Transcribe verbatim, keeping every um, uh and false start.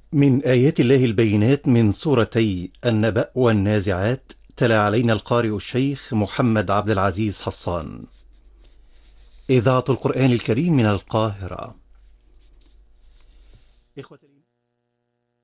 من آيات الله البينات من سورتي النبأ والنازعات. تلا علينا القارئ الشيخ محمد عبد العزيز حصان. إذاعة القرآن الكريم من القاهرة. إخوة